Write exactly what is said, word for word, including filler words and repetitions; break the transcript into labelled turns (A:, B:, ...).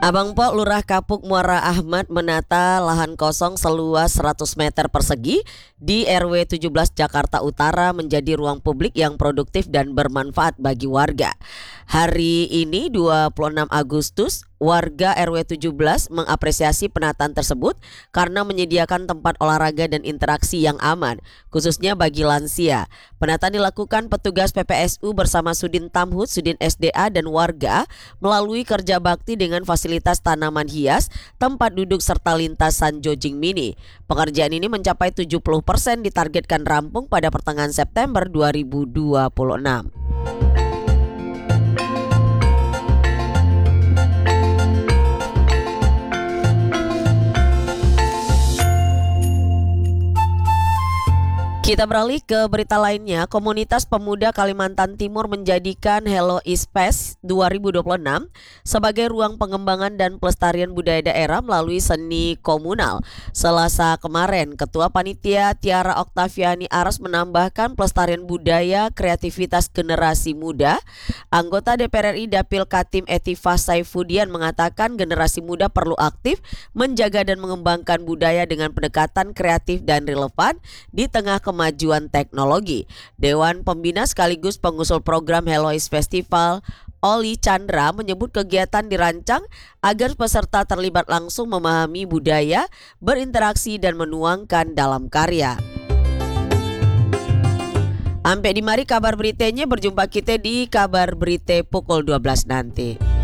A: Abang Po, Lurah Kapuk Muara Ahmad menata lahan kosong seluas seratus meter persegi di R W tujuh belas Jakarta Utara menjadi ruang publik yang produktif dan bermanfaat bagi warga. Hari ini dua puluh enam Agustus, warga R W tujuh belas mengapresiasi penataan tersebut karena menyediakan tempat olahraga dan interaksi yang aman, khususnya bagi lansia. Penataan dilakukan petugas P P S U bersama Sudin Tamhud, Sudin S D A dan warga melalui kerja bakti dengan fasilitas tanaman hias, tempat duduk serta lintasan jogging mini. Pengerjaan ini mencapai tujuh puluh persen, ditargetkan rampung pada pertengahan September dua ribu dua puluh enam. Kita beralih ke berita lainnya. Komunitas Pemuda Kalimantan Timur menjadikan Hello East Fest dua ribu dua puluh enam sebagai ruang pengembangan dan pelestarian budaya daerah melalui seni komunal. Selasa kemarin, Ketua Panitia Tiara Oktaviani Aras menambahkan pelestarian budaya kreativitas generasi muda. Anggota D P R R I Dapil Katim Etiva Saifudian mengatakan generasi muda perlu aktif menjaga dan mengembangkan budaya dengan pendekatan kreatif dan relevan di tengah kemajuan teknologi. Dewan Pembina sekaligus pengusul program Hello East Festival, Oli Chandra, menyebut kegiatan dirancang agar peserta terlibat langsung memahami budaya, berinteraksi dan menuangkan dalam karya. Sampai di mari kabar beritanya, berjumpa kita di kabar berita pukul dua belas nanti.